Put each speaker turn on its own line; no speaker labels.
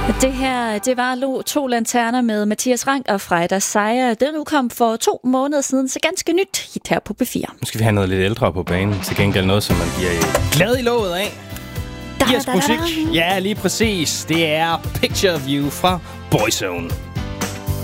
Det her, det var To Lanterner med Mathias Rank og Freja Sejer. Den udkom for 2 måneder siden, så ganske nyt hit her på B4.
Nu skal vi have noget lidt ældre på banen. Til gengæld noget, som man bliver glad i låget af. Giv os musik. Ja, lige præcis. Det er Picture of You fra Boyzone.